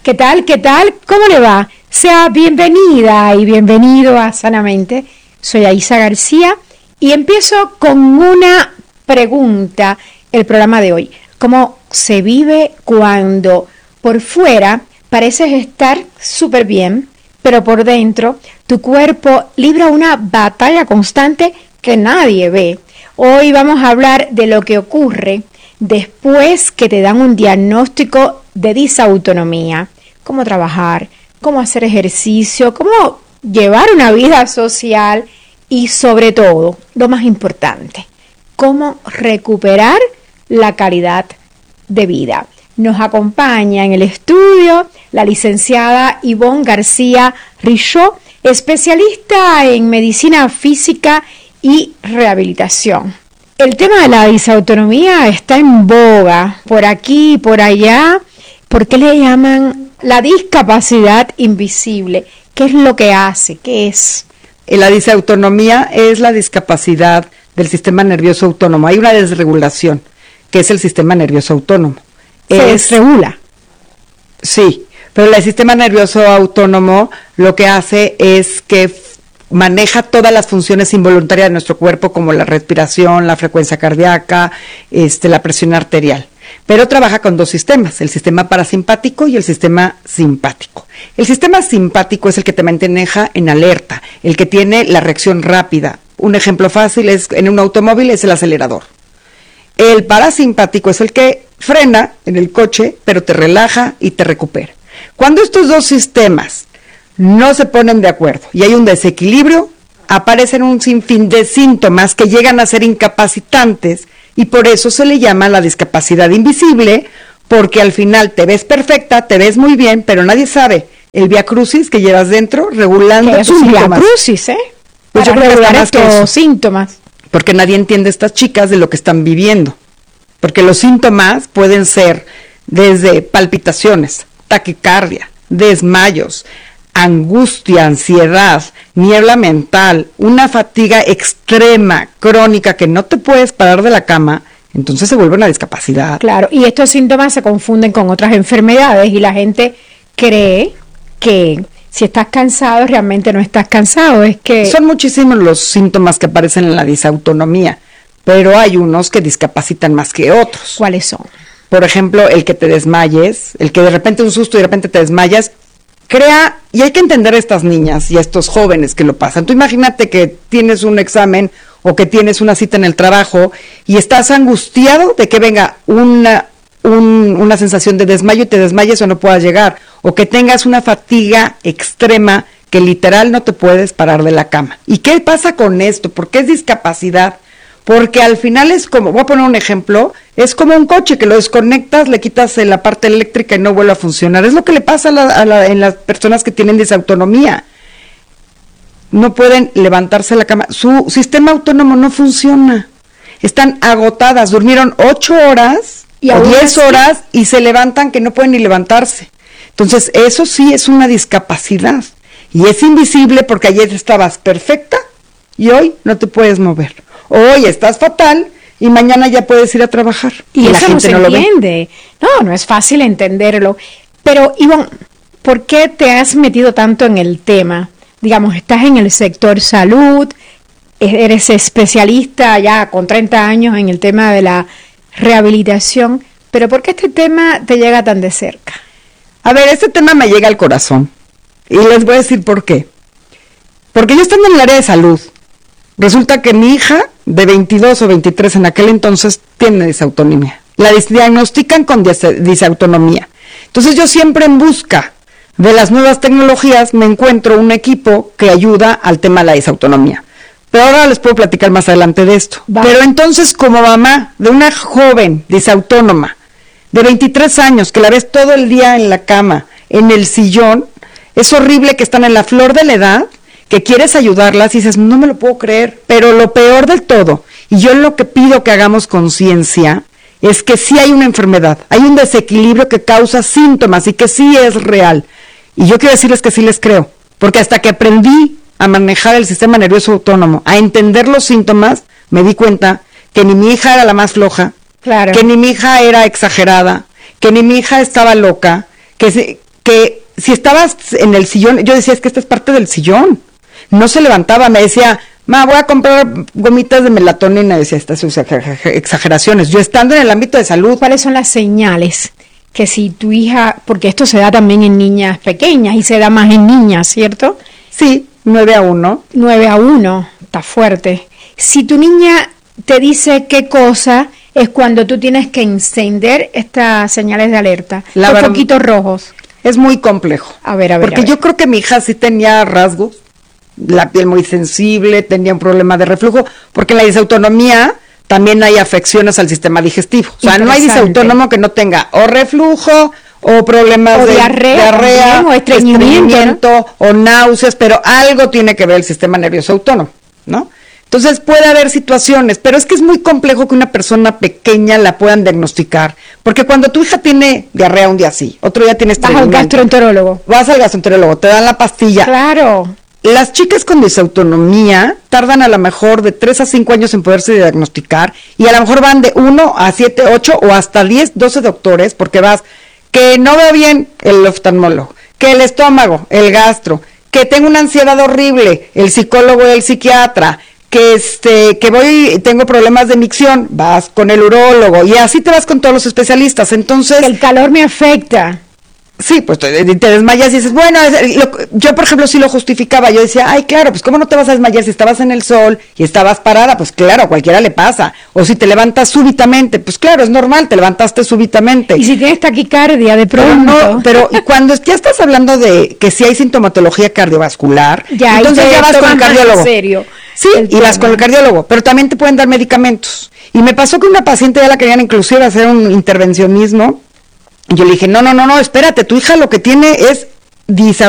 ¿Qué tal? ¿Qué tal? ¿Cómo le va? Sea bienvenida y bienvenido a Sanamente. Soy Aisa García y empiezo con una pregunta el programa de hoy. ¿Cómo se vive cuando por fuera pareces estar súper bien, pero por dentro tu cuerpo libra una batalla constante que nadie ve? Hoy vamos a hablar de lo que ocurre después que te dan un diagnóstico de disautonomía. Cómo trabajar, cómo hacer ejercicio, cómo llevar una vida social y sobre todo, lo más importante, cómo recuperar la calidad de vida. Nos acompaña en el estudio la licenciada Ivonne García Richaud, especialista en medicina física y rehabilitación. El tema de la disautonomía está en boga por aquí y por allá. ¿Por qué le llaman la discapacidad invisible? ¿Qué es lo que hace? ¿Qué es? La disautonomía es la discapacidad del sistema nervioso autónomo. Hay una desregulación, que es el sistema nervioso autónomo. ¿Se desregula? Sí, pero el sistema nervioso autónomo lo que hace es que maneja todas las funciones involuntarias de nuestro cuerpo, como la respiración, la frecuencia cardíaca, la presión arterial. Pero trabaja con dos sistemas, el sistema parasimpático y el sistema simpático. El sistema simpático es el que te maneja en alerta, el que tiene la reacción rápida. Un ejemplo fácil es en un automóvil es el acelerador. El parasimpático es el que frena en el coche, pero te relaja y te recupera. Cuando estos dos sistemas no se ponen de acuerdo y hay un desequilibrio, aparecen un sinfín de síntomas que llegan a ser incapacitantes. Y por eso se le llama la discapacidad invisible, porque al final te ves perfecta, te ves muy bien, pero nadie sabe el viacrucis que llevas dentro regulando tus síntomas. Es un viacrucis, Pues para regular estos síntomas. Porque nadie entiende a estas chicas de lo que están viviendo. Porque los síntomas pueden ser desde palpitaciones, taquicardia, desmayos, angustia, ansiedad, niebla mental, una fatiga extrema, crónica, que no te puedes parar de la cama, entonces se vuelve una discapacidad. Claro, y estos síntomas se confunden con otras enfermedades y la gente cree que si estás cansado, realmente no estás cansado, es que... Son muchísimos los síntomas que aparecen en la disautonomía, pero hay unos que discapacitan más que otros. ¿Cuáles son? Por ejemplo, el que te desmayes, el que de repente un susto y de repente te desmayas, y hay que entender a estas niñas y a estos jóvenes que lo pasan. Tú imagínate que tienes un examen o que tienes una cita en el trabajo y estás angustiado de que venga una sensación de desmayo y te desmayes o no puedas llegar, o que tengas una fatiga extrema que literal no te puedes parar de la cama. ¿Y qué pasa con esto? ¿Por qué es discapacidad? Porque al final es como, voy a poner un ejemplo, es como un coche que lo desconectas, le quitas la parte eléctrica y no vuelve a funcionar. Es lo que le pasa en las personas que tienen disautonomía. No pueden levantarse de la cama. Su sistema autónomo no funciona. Están agotadas, durmieron 8 horas o 10 horas y se levantan que no pueden ni levantarse. Entonces, eso sí es una discapacidad. Y es invisible porque ayer estabas perfecta y hoy no te puedes mover. Hoy estás fatal y mañana ya puedes ir a trabajar. Y eso no se entiende. No es fácil entenderlo. Pero, Ivonne, ¿por qué te has metido tanto en el tema? Digamos, estás en el sector salud, eres especialista ya con 30 años en el tema de la rehabilitación, pero ¿por qué este tema te llega tan de cerca? A ver, este tema me llega al corazón y les voy a decir por qué. Porque yo estando en el área de salud, resulta que mi hija de 22 o 23 en aquel entonces tiene disautonomía. La diagnostican con disautonomía. Entonces yo siempre en busca de las nuevas tecnologías me encuentro un equipo que ayuda al tema de la disautonomía. Pero ahora les puedo platicar más adelante de esto. Vale. Pero entonces, como mamá de una joven disautónoma de 23 años, que la ves todo el día en la cama, en el sillón, es horrible que están en la flor de la edad, que quieres ayudarlas y dices, no me lo puedo creer. Pero lo peor del todo, y yo lo que pido que hagamos conciencia, es que sí hay una enfermedad, hay un desequilibrio que causa síntomas y que sí es real. Y yo quiero decirles que sí les creo, porque hasta que aprendí a manejar el sistema nervioso autónomo, a entender los síntomas, me di cuenta que ni mi hija era la más floja, claro, que ni mi hija era exagerada, que ni mi hija estaba loca, que que si estabas en el sillón, yo decía, es que esta es parte del sillón. No se levantaba, me decía, ma, voy a comprar gomitas de melatonina. Decía, estas son exageraciones. Yo estando en el ámbito de salud. ¿Cuáles son las señales que si tu hija, porque esto se da también en niñas pequeñas y se da más en niñas, ¿cierto? Sí, 9-1. 9-1, está fuerte. Si tu niña te dice qué cosa, es cuando tú tienes que encender estas señales de alerta, los foquitos rojos. Es muy complejo. A ver. Porque yo creo que mi hija sí tenía rasgos, la piel muy sensible, tenía un problema de reflujo, porque en la disautonomía también hay afecciones al sistema digestivo. O sea, no hay disautónomo que no tenga o reflujo, o problemas de diarrea o estreñimiento, ¿no? O náuseas, pero algo tiene que ver el sistema nervioso autónomo, ¿no? Entonces puede haber situaciones, pero es que es muy complejo que una persona pequeña la puedan diagnosticar, porque cuando tu hija tiene diarrea un día sí, otro día tiene estreñimiento. Vas al gastroenterólogo. Vas al gastroenterólogo, te dan la pastilla. Claro. Las chicas con disautonomía tardan a lo mejor de 3 a 5 años en poderse diagnosticar, y a lo mejor van de 1 a 7, 8 o hasta 10, 12 doctores, porque vas que no veo bien, el oftalmólogo, que el estómago, el gastro, que tengo una ansiedad horrible, el psicólogo y el psiquiatra, que tengo problemas de micción, vas con el urólogo, y así te vas con todos los especialistas. Entonces, el calor me afecta. Sí, pues te desmayas y dices, bueno, yo por ejemplo sí lo justificaba, yo decía, ay, claro, pues cómo no te vas a desmayar si estabas en el sol y estabas parada, pues claro, a cualquiera le pasa, o si te levantas súbitamente, pues claro, es normal, te levantaste súbitamente. Y si tienes taquicardia de pronto. Pero cuando ya estás hablando de que si hay sintomatología cardiovascular, ya, entonces ya vas con el cardiólogo. En serio. Sí, y vas con el cardiólogo, pero también te pueden dar medicamentos. Y me pasó que una paciente ya la querían inclusive hacer un intervencionismo. Yo le dije, no, espérate, tu hija lo que tiene es